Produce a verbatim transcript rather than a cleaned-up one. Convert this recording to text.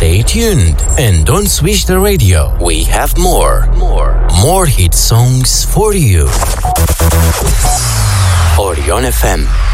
Stay tuned and don't switch the radio. We have more, more, more hit songs for you. Orion F M.